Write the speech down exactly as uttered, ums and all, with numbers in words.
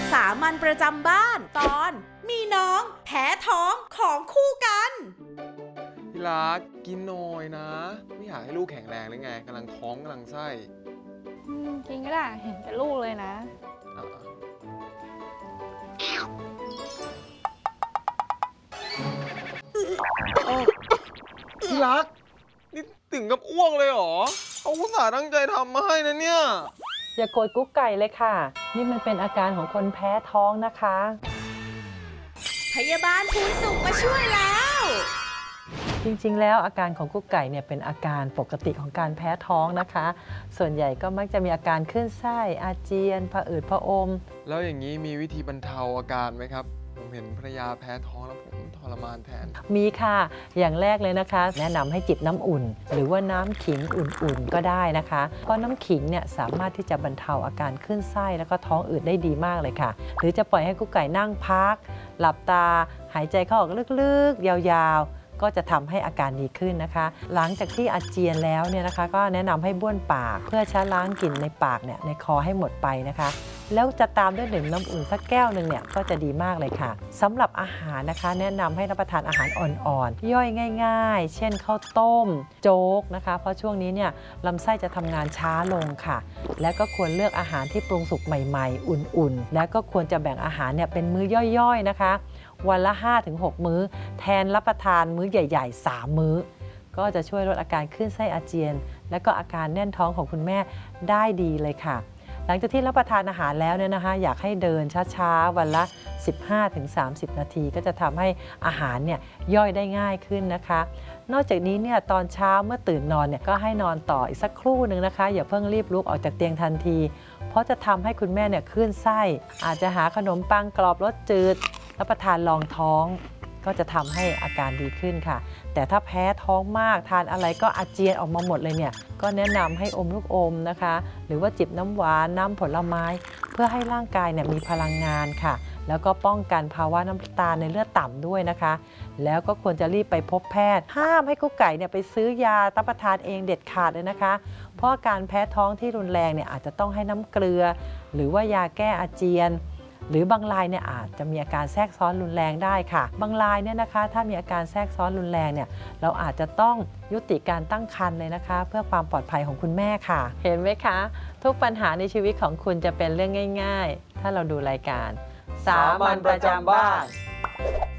สามัญประจำบ้านตอนมีน้องแพ้ท้องของคู่กันพี่รักกินหน่อยนะไม่อยากให้ลูกแข็งแรงเลยไงกำลังท้องกำลังไส้กินก็ได้เห็นแก่ลูกเลยนะพี่รักนี่ถึงกับอ้วกเลยเหรอเขาอุตส่าห์ตั้งใจทำมาให้นะเนี่ยอย่าโกรธกุ๊กไก่เลยค่ะนี่มันเป็นอาการของคนแพ้ท้องนะคะพยาบาลภูนสุขมาช่วยแล้วจริงๆแล้วอาการของกุ๊กไก่เนี่ยเป็นอาการปกติของการแพ้ท้องนะคะส่วนใหญ่ก็มักจะมีอาการคลื่นไส้อาเจียนผะอืดผะอมแล้วอย่างนี้มีวิธีบรรเทาอาการไหมครับผมเห็นภรรยาแพ้ท้องแล้วผมทรมานแทนมีค่ะอย่างแรกเลยนะคะแนะนำให้จิบน้ำอุ่นหรือว่าน้ำขิงอุ่นๆก็ได้นะคะเพราะน้ำขิงเนี่ยสามารถที่จะบรรเทาอาการคลื่นไส้แล้วก็ท้องอืดได้ดีมากเลยค่ะหรือจะปล่อยให้กุ๊กไก่นั่งพักหลับตาหายใจเข้าออกลึกๆยาวๆก็จะทำให้อาการดีขึ้นนะคะหลังจากที่อาเจียนแล้วเนี่ยนะคะก็แนะนำให้บ้วนปากเพื่อชะล้างกลิ่นในปากเนี่ยในคอให้หมดไปนะคะแล้วจะตามด้วยดื่มน้ำอุ่นสักแก้วหนึ่งเนี่ยก็จะดีมากเลยค่ะสำหรับอาหารนะคะแนะนำให้รับประทานอาหารอ่อนๆย่อยง่ายๆเช่นข้าวต้มโจ๊กนะคะเพราะช่วงนี้เนี่ยลำไส้จะทำงานช้าลงค่ะและก็ควรเลือกอาหารที่ปรุงสุกใหม่ๆอุ่นๆและก็ควรจะแบ่งอาหารเนี่ยเป็นมื้อย่อยๆนะคะวันละ ห้าถึงหก มื้อแทนรับประทานมื้อใหญ่ๆสามมื้อก็จะช่วยลดอาการคลื่นไส้อาเจียนและก็อาการแน่นท้องของคุณแม่ได้ดีเลยค่ะหลังจากที่รับประทานอาหารแล้วเนี่ยนะคะอยากให้เดินช้าๆวันละ สิบห้าถึงสามสิบ นาทีก็จะทำให้อาหารเนี่ยย่อยได้ง่ายขึ้นนะคะนอกจากนี้เนี่ยตอนเช้าเมื่อตื่นนอนเนี่ยก็ให้นอนต่ออีกสักครู่หนึ่งนะคะอย่าเพิ่งรีบลุกออกจากเตียงทันทีเพราะจะทำให้คุณแม่เนี่ยคลื่นไส้อาจจะหาขนมปังกรอบรสจืดรับประทานรองท้องก็จะทำให้อาการดีขึ้นค่ะแต่ถ้าแพ้ท้องมากทานอะไรก็อาเจียนออกมาหมดเลยเนี่ยก็แนะนำให้อมลูกอมนะคะหรือว่าจิบน้ำหวานน้ำผลไม้เพื่อให้ร่างกายเนี่ยมีพลังงานค่ะแล้วก็ป้องกันภาวะน้ำตาลในเลือดต่ำด้วยนะคะแล้วก็ควรจะรีบไปพบแพทย์ห้ามให้กุ๊กไก่เนี่ยไปซื้อยารับประทานเองเด็ดขาดเลยนะคะเพราะการแพ้ท้องที่รุนแรงเนี่ยอาจจะต้องให้น้ำเกลือหรือว่ายาแก้อาเจียนหรือบางรายเนี่ยอาจจะมีอาการแทรกซ้อนรุนแรงได้ค่ะบางรายเนี่ยนะคะถ้ามีอาการแทรกซ้อนรุนแรงเนี่ยเราอาจจะต้องยุติการตั้งครรภ์เลยนะคะเพื่อความปลอดภัยของคุณแม่ค่ะเห็นไหมคะทุกปัญหาในชีวิตของคุณจะเป็นเรื่องง่ายๆถ้าเราดูรายการสามัญประจำบ้าน